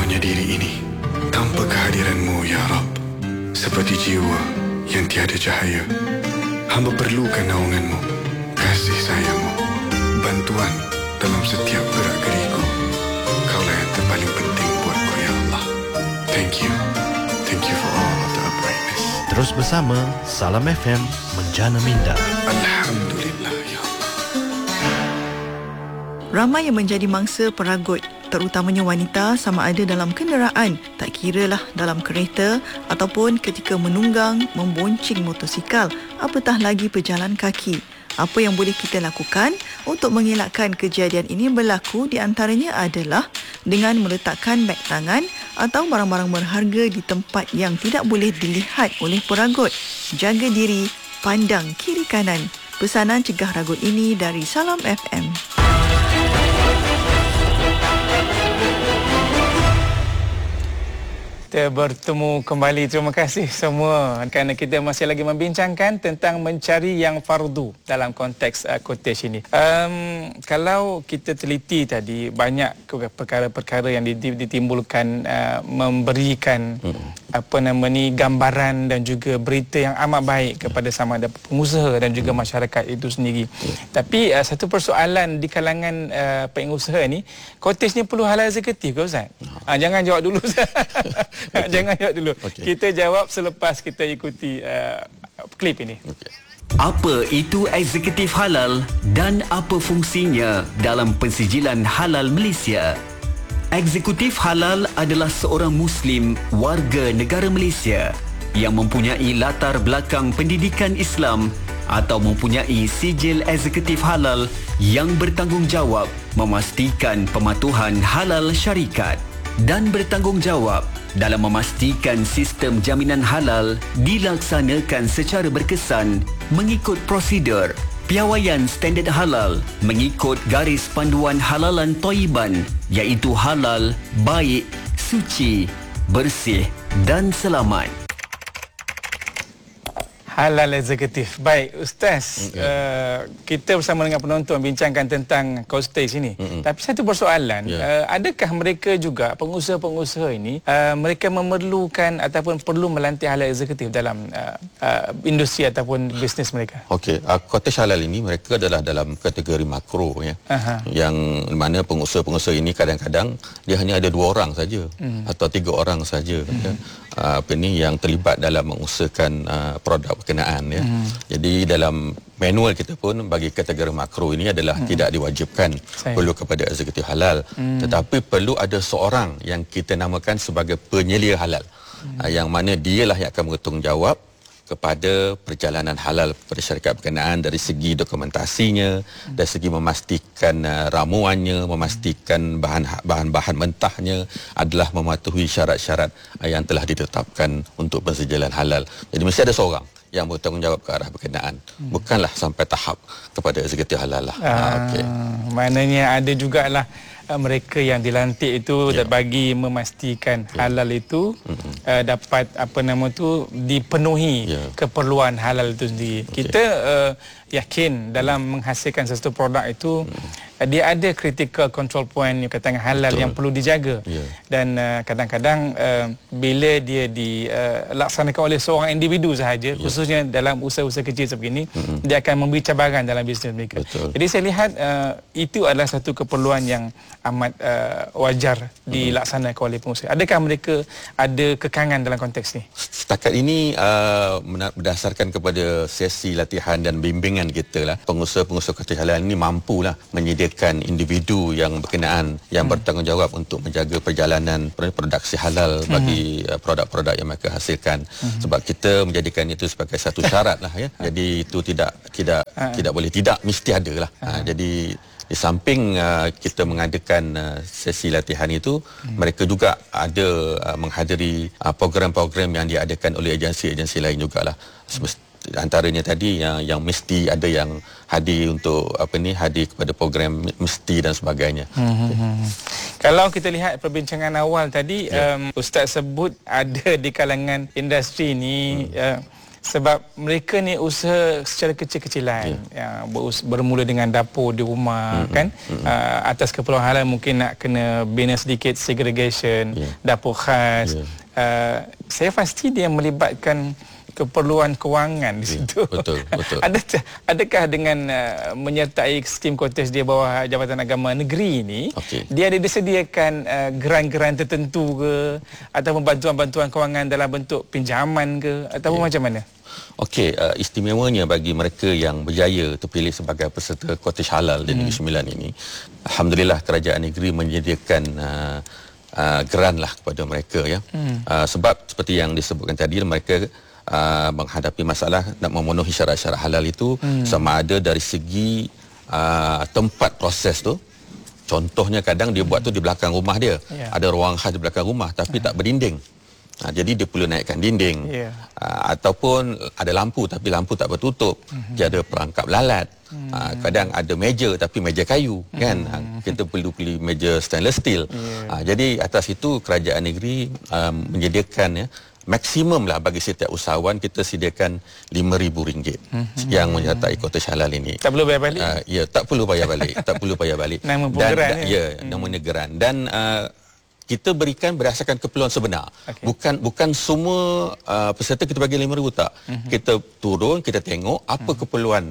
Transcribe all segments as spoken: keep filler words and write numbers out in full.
hanya diri ini, tanpa kehadiran-Mu, Ya Rab. Seperti jiwa yang tiada cahaya, hamba perlukan naungan-Mu, kasih sayang-Mu, bantuan dalam setiap gerak geriku. Kaulah yang terpaling penting buatku, Ya Allah. Thank you. Thank you for all of the uprightness. Terus bersama Salam F M menjana minda. Alhamdulillah, Ya Allah. Ramai yang menjadi mangsa peragut, terutamanya wanita, sama ada dalam kenderaan, tak kiralah dalam kereta ataupun ketika menunggang, membonceng motosikal, apatah lagi berjalan kaki. Apa yang boleh kita lakukan untuk mengelakkan kejadian ini berlaku di antaranya adalah dengan meletakkan beg tangan atau barang-barang berharga di tempat yang tidak boleh dilihat oleh peragut. Jaga diri, pandang kiri kanan. Pesanan cegah ragut ini dari Salam F M. Kita bertemu kembali. Terima kasih semua kerana kita masih lagi membincangkan tentang mencari yang fardu dalam konteks uh, quotation ini. Um, kalau kita teliti tadi, banyak perkara-perkara yang ditimbulkan uh, memberikan hmm. apa nama ni gambaran dan juga berita yang amat baik kepada sama ada pengusaha dan juga masyarakat itu sendiri. Hmm. Tapi uh, satu persoalan di kalangan uh, pengusaha ni, quotation ni perlu halal eksekutif ke Ustaz? Hmm. Uh, jangan jawab dulu Ustaz. Jangan jawab dulu. Okay. Kita jawab selepas kita ikuti uh, klip ini. Okay. Apa itu eksekutif halal dan apa fungsinya dalam pensijilan halal Malaysia? Eksekutif halal adalah seorang Muslim warga negara Malaysia yang mempunyai latar belakang pendidikan Islam atau mempunyai sijil eksekutif halal yang bertanggungjawab memastikan pematuhan halal syarikat dan bertanggungjawab dalam memastikan sistem jaminan halal dilaksanakan secara berkesan mengikut prosedur piawaian standard halal mengikut garis panduan halalan thayyiban, iaitu halal, baik, suci, bersih dan selamat. Halal eksekutif. Baik, Ustaz, okay. uh, kita bersama dengan penonton bincangkan tentang cost-stage ini. Mm-hmm. Tapi satu persoalan, yeah. uh, adakah mereka juga, pengusaha-pengusaha ini, uh, mereka memerlukan ataupun perlu melantik halal eksekutif dalam uh, uh, industri ataupun bisnes mereka? Okey, uh, cottage halal ini mereka adalah dalam kategori makro, ya. Aha. Yang mana pengusaha-pengusaha ini kadang-kadang dia hanya ada dua orang saja mm. atau tiga orang saja. Mm. Ya. Uh, apa ni yang terlibat dalam mengusahakan uh, produk berkenaan, ya. Hmm. Jadi dalam manual kita pun bagi kategori makro ini adalah hmm. tidak diwajibkan Saya. perlu kepada eksekutif halal, hmm. tetapi perlu ada seorang yang kita namakan sebagai penyelia halal, hmm. uh, yang mana dialah yang akan bertanggungjawab kepada perjalanan halal kepada syarikat berkenaan dari segi dokumentasinya, hmm. dari segi memastikan uh, ramuannya, memastikan bahan bahan-bahan mentahnya adalah mematuhi syarat-syarat uh, yang telah ditetapkan untuk pensijilan halal. Jadi mesti ada seorang yang bertanggungjawab ke arah berkenaan, hmm. bukanlah sampai tahap kepada eksekutif halal lah. Ah, ah, okay. Maknanya ada jugalah mereka yang dilantik itu yeah. bagi memastikan yeah. halal itu mm-hmm. uh, dapat apa nama tu dipenuhi yeah. keperluan halal itu sendiri. Okay. Kita uh, yakin dalam menghasilkan sesuatu produk itu mm. uh, dia ada critical control point yang katakan halal Betul. yang perlu dijaga. Yeah. Dan uh, kadang-kadang uh, bila dia dilaksanakan uh, oleh seorang individu sahaja, yeah. khususnya dalam usaha-usaha kecil seperti ini, mm-hmm. dia akan memberi cabaran dalam bisnes mereka. Betul. Jadi saya lihat uh, itu adalah satu keperluan yang amat uh, wajar dilaksanakan oleh pengusaha. Adakah mereka ada kekangan dalam konteks ni? Setakat ini uh, berdasarkan kepada sesi latihan dan bimbingan kita lah, pengusaha-pengusaha kotej halal ini mampulah menyediakan individu yang berkenaan yang hmm. bertanggungjawab untuk menjaga perjalanan produksi halal hmm. bagi uh, produk-produk yang mereka hasilkan. Hmm. Sebab kita menjadikan itu sebagai satu syarat lah, ya. Jadi itu tidak tidak ha. tidak boleh tidak mesti ada lah. Ha. Ha, jadi di samping uh, kita mengadakan uh, sesi latihan itu, hmm. mereka juga ada uh, menghadiri uh, program-program yang diadakan oleh agensi-agensi lain jugalah. Hmm. Antaranya tadi yang yang mesti ada yang hadir untuk apa ni hadir kepada program mesti dan sebagainya. Hmm. Okay. Kalau kita lihat perbincangan awal tadi, yeah. um, Ustaz sebut ada di kalangan industri ini hmm. uh, Sebab mereka ni usaha secara kecil-kecilan, yeah. yang berus- bermula dengan dapur di rumah, mm-hmm. kan, mm-hmm. Uh, atas keperluan halal mungkin nak kena bina sedikit segregation, yeah. dapur khas. Yeah. Uh, saya pasti dia melibatkan keperluan kewangan di situ. Ya, betul, betul. Adakah, adakah dengan uh, menyertai skim kontes dia bawah Jabatan Agama Negeri ini, okay. dia ada disediakan uh, geran-geran tertentu ke, ataupun bantuan-bantuan kewangan dalam bentuk pinjaman ke, ataupun yeah. macam mana? Okey, uh, istimewanya bagi mereka yang berjaya terpilih sebagai peserta kontes halal di Negeri Sembilan ini, alhamdulillah kerajaan negeri menyediakan uh, uh, geran lah kepada mereka, ya. Hmm. Uh, sebab seperti yang disebutkan tadi, mereka Uh, menghadapi masalah nak memenuhi syarat-syarat halal itu, hmm. sama ada dari segi uh, tempat proses tu. Contohnya kadang dia buat tu di belakang rumah dia, yeah. ada ruang khas di belakang rumah tapi hmm. tak berdinding. Uh, jadi dia perlu naikkan dinding, yeah. uh, ataupun ada lampu tapi lampu tak bertutup, hmm. dia ada perangkap lalat. Hmm. Uh, kadang ada meja tapi meja kayu, hmm. kan, uh, kita perlu beli meja stainless steel. Yeah. Uh, jadi atas itu kerajaan negeri uh, menyediakan, ya, maksimum lah bagi setiap usahawan kita sediakan lima ribu ringgit mm-hmm. yang menyertai kontes halal ini. Tak perlu bayar balik? Uh, ya, tak perlu bayar balik. tak perlu bayar balik. Nama dan, geran, da, ya, hmm. namanya geran. Dan uh, kita berikan berdasarkan keperluan sebenar. Okay. Bukan bukan semua uh, peserta kita bagi lima ribu, tak. Mm-hmm. Kita turun, kita tengok apa mm-hmm. keperluan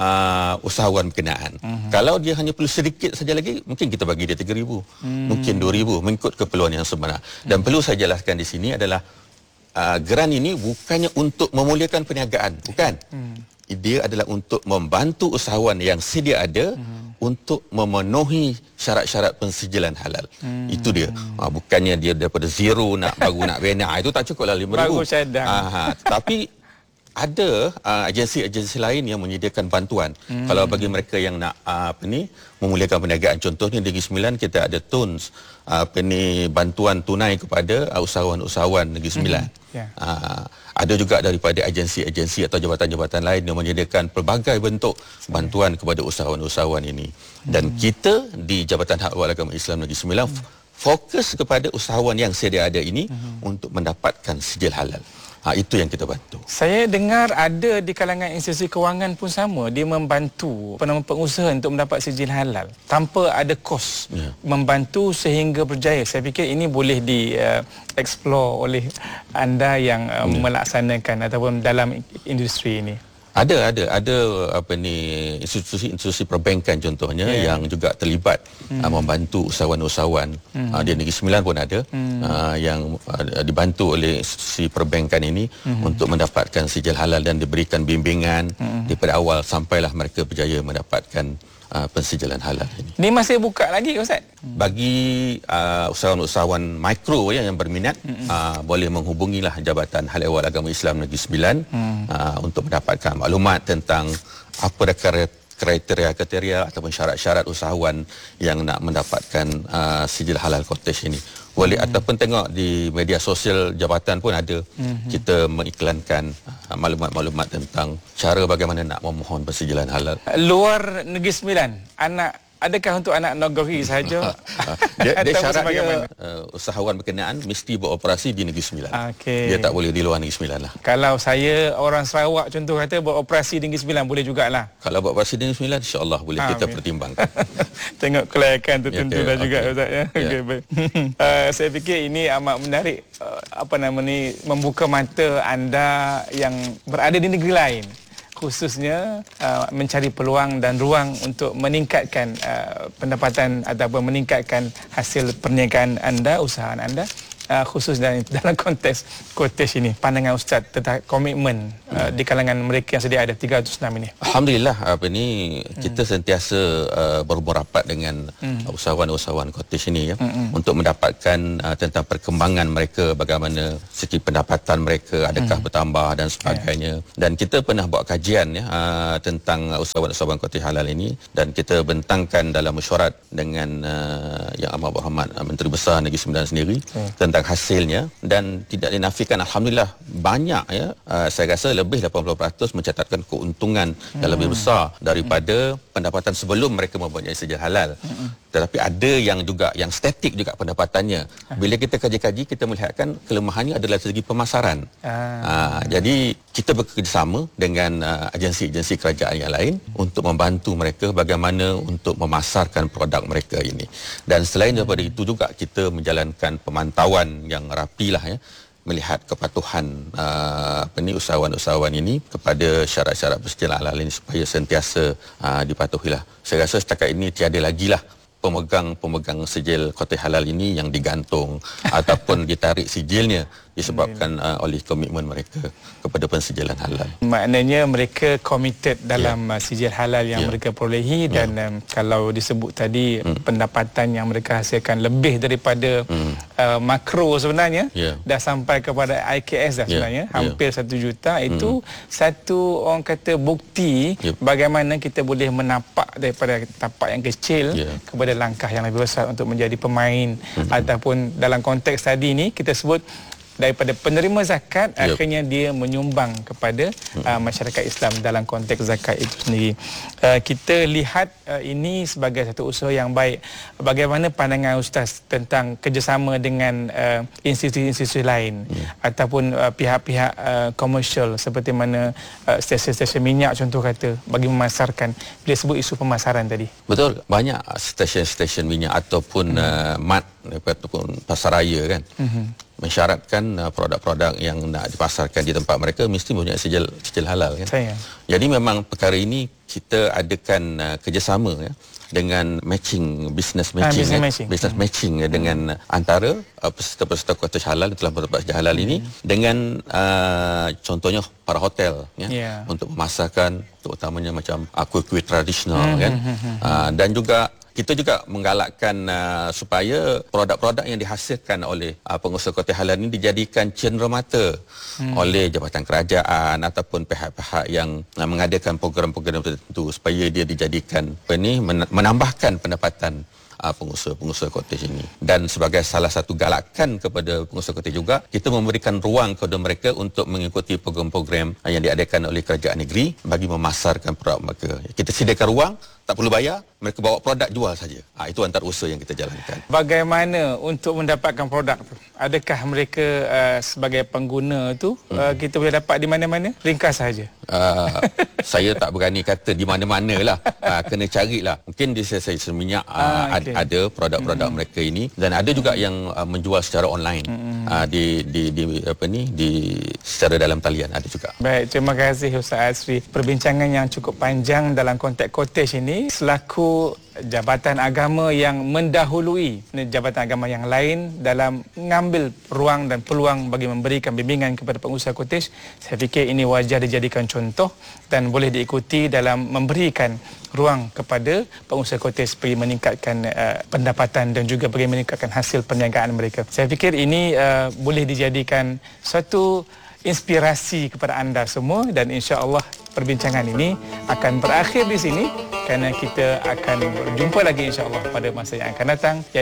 uh, usahawan berkenaan. Mm-hmm. Kalau dia hanya perlu sedikit saja lagi, mungkin kita bagi dia tiga ribu. Mm-hmm. Mungkin dua ribu, mengikut keperluan yang sebenar. Dan mm-hmm. perlu saya jelaskan di sini adalah Uh, geran ini bukannya untuk memuliakan perniagaan, bukan. Hmm. Dia adalah untuk membantu usahawan yang sedia ada hmm. untuk memenuhi syarat-syarat pensijilan halal. Hmm. Itu dia. Uh, bukannya dia daripada zero nak baru nak bina, itu tak cukup lah lima ribu. Baru cadang. Uh, tapi ada uh, agensi-agensi lain yang menyediakan bantuan. Hmm. Kalau bagi mereka yang nak uh, apa ni memuliakan perniagaan, contohnya di Negeri Sembilan kita ada T U N S, uh, apa ni bantuan tunai kepada uh, usahawan-usahawan Negeri Sembilan. Hmm. Yeah. Uh, ada juga daripada agensi-agensi atau jabatan-jabatan lain yang menyediakan pelbagai bentuk bantuan kepada usahawan-usahawan ini. Dan hmm. kita di Jabatan Hak Ehwal Agama Islam Negeri Sembilan hmm. fokus kepada usahawan yang sedia ada ini hmm. untuk mendapatkan sijil halal. Ha, itu yang kita bantu. Saya dengar ada di kalangan institusi kewangan pun sama, dia membantu penama pengusaha untuk mendapat sijil halal tanpa ada kos, ya. Membantu sehingga berjaya. Saya fikir ini boleh di uh, explore oleh anda yang uh, ya. melaksanakan ataupun dalam industri ini. Ada, ada, ada apa ni institusi-institusi perbankan contohnya yeah. yang juga terlibat hmm. uh, membantu usahawan-usahawan hmm. uh, di Negeri Sembilan pun ada hmm. uh, yang uh, dibantu oleh institusi perbankan ini hmm. untuk mendapatkan sijil halal dan diberikan bimbingan hmm. daripada awal sampailah mereka berjaya mendapatkan uh, pensijilan halal ini. Ini masih buka lagi, Ustaz? Bagi uh, usahawan-usahawan mikro, ya, yang berminat hmm. uh, boleh menghubungilah Jabatan Hal Ehwal Agama Islam Negeri Sembilan hmm. uh, untuk mendapatkan maklumat tentang apa kriteria-kriteria ataupun syarat-syarat usahawan yang nak mendapatkan uh, sijil halal kontes ini. Boleh hmm. ataupun tengok di media sosial jabatan pun ada hmm. kita mengiklankan uh, maklumat-maklumat tentang cara bagaimana nak memohon pensijilan halal. Luar Negeri Sembilan, anak adakah untuk anak Nagari sahaja? dia dia syaratnya uh, usahawan berkenaan mesti beroperasi di Negeri Sembilan. Okay. Dia tak boleh di luar Negeri Sembilan lah. Kalau saya orang Sarawak contoh kata beroperasi di Negeri Sembilan boleh jugalah. Kalau beroperasi di Negeri Sembilan, insya-Allah boleh. Amin. Kita pertimbangkan. Tengok kelayakan tertentu dah juga, okay. Ustaz, ya. Yeah. Okay, baik. uh, saya fikir ini amat menarik, uh, apa nama ni, membuka mata anda yang berada di negeri lain, khususnya uh, mencari peluang dan ruang untuk meningkatkan uh, pendapatan ataupun meningkatkan hasil perniagaan anda, usaha anda, uh, khusus dalam, dalam konteks kontes ini. Pandangan Ustaz tentang komitmen uh, di kalangan mereka yang sedia ada tiga ratus enam ini. Alhamdulillah, apa ni kita hmm. sentiasa uh, bermerapat dengan hmm. usahawan-usahawan kontes ini, ya, hmm. untuk mendapatkan uh, tentang perkembangan mereka, bagaimana segi pendapatan mereka adakah hmm. bertambah dan sebagainya. Yeah. Dan kita pernah buat kajian, ya, uh, tentang usahawan-usahawan kontes halal ini, dan kita bentangkan dalam mesyuarat dengan uh, Yang Amat Berhormat uh, Menteri Besar Negeri Sembilan sendiri hmm. tentang hasilnya, dan tidak dinafikan alhamdulillah banyak, ya, uh, saya rasa lebih lapan puluh peratus mencatatkan keuntungan hmm. yang lebih besar daripada hmm. pendapatan sebelum mereka mempunyai sijil halal. Hmm. Tetapi ada yang juga yang statik juga pendapatannya. Bila kita kaji-kaji, kita melihatkan kelemahannya adalah segi pemasaran. Ah. Ha, jadi kita bekerjasama dengan uh, agensi-agensi kerajaan yang lain untuk membantu mereka bagaimana untuk memasarkan produk mereka ini. Dan selain daripada itu juga kita menjalankan pemantauan yang rapilah ya, melihat kepatuhan uh, apa ni usahawan-usahawan ini kepada syarat-syarat persediaan halal ini supaya sentiasa uh, dipatuhilah. Saya rasa setakat ini tiada lagi lah pemegang-pemegang sijil kotak halal ini yang digantung ataupun ditarik sijilnya disebabkan uh, oleh komitmen mereka kepada pensijilan halal. Maknanya mereka committed dalam yeah. sijil halal yang yeah. mereka perolehi dan yeah. um, kalau disebut tadi mm. pendapatan yang mereka hasilkan lebih daripada mm. uh, makro sebenarnya yeah. dah sampai kepada I K S dah sebenarnya yeah. hampir satu yeah. juta itu mm. satu orang kata bukti yep. bagaimana kita boleh menapak daripada tapak yang kecil yeah. kepada langkah yang lebih besar untuk menjadi pemain mm-hmm. ataupun dalam konteks tadi ni kita sebut daripada penerima zakat yep. akhirnya dia menyumbang kepada hmm. uh, masyarakat Islam dalam konteks zakat itu sendiri. Uh, kita lihat uh, ini sebagai satu usaha yang baik. Bagaimana pandangan Ustaz tentang kerjasama dengan uh, institusi-institusi lain hmm. ataupun uh, pihak-pihak uh, komersial seperti mana uh, stesen-stesen minyak contoh kata bagi memasarkan, bila sebut isu pemasaran tadi. Betul, banyak stesen-stesen minyak ataupun hmm. uh, mat ataupun pasaraya kan. Hmm. mensyaratkan uh, produk-produk yang nak dipasarkan di tempat mereka mesti mempunyai sijil sijil halal kan. Saya. Jadi memang perkara ini kita adakan uh, kerjasama ya dengan matching business matching ha, business ya, matching, business hmm. matching ya, dengan hmm. antara uh, peserta-peserta kotak halal telah mendapat sijil halal hmm. ini dengan uh, contohnya para hotel ya yeah. untuk memasarkan terutamanya macam uh, kuih-kuih tradisional hmm. kan hmm. uh, dan juga kita juga menggalakkan uh, supaya produk-produk yang dihasilkan oleh uh, pengusaha kotak halal ini dijadikan cenderamata hmm. oleh jabatan kerajaan ataupun pihak-pihak yang uh, mengadakan program-program tertentu supaya dia dijadikan apa ni menambahkan pendapatan uh, pengusaha-pengusaha kotak ini. Dan sebagai salah satu galakan kepada pengusaha kotak juga, kita memberikan ruang kepada mereka untuk mengikuti program-program uh, yang diadakan oleh kerajaan negeri bagi memasarkan produk mereka. Kita sediakan ruang, tak perlu bayar, mereka bawa produk jual saja. Ha, itu antara usaha yang kita jalankan. Bagaimana untuk mendapatkan produk tu? Adakah mereka uh, sebagai pengguna tu hmm. uh, kita boleh dapat di mana-mana? Ringkas saja. Uh, saya tak berani kata di mana-mana lah. Uh, kena carilah. Mungkin di stesen minyak uh, ah, okay. ada produk-produk hmm. mereka ini dan ada juga hmm. yang uh, menjual secara online hmm. uh, di, di di apa ni di secara dalam talian ada juga. Baik, terima kasih Ustaz Azri. Perbincangan yang cukup panjang dalam konteks cottage ini selaku jabatan agama yang mendahului jabatan agama yang lain dalam mengambil ruang dan peluang bagi memberikan bimbingan kepada pengusaha cottage. Saya fikir ini wajar dijadikan contoh dan boleh diikuti dalam memberikan ruang kepada pengusaha cottage bagi meningkatkan uh, pendapatan dan juga bagi meningkatkan hasil perniagaan mereka. Saya fikir ini uh, boleh dijadikan satu inspirasi kepada anda semua dan insya-Allah perbincangan ini akan berakhir di sini kerana kita akan berjumpa lagi insya-Allah pada masa yang akan datang.